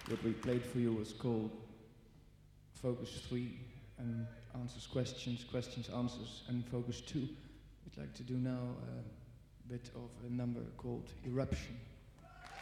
What we played for you was called Focus 3 and answers questions, questions answers, and Focus 2. We'd like to do now a bit of a number called Eruption.